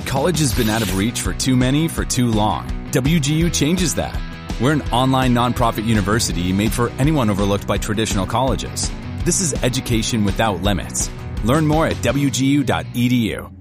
College has been out of reach for too many for too long. WGU changes that. We're an online nonprofit university made for anyone overlooked by traditional colleges. This is education without limits. Learn more at wgu.edu.